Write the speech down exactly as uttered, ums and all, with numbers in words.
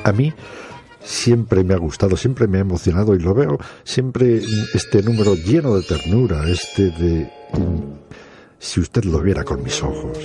a mí siempre me ha gustado, siempre me ha emocionado y lo veo siempre este número lleno de ternura, este de... Si usted lo viera con mis ojos.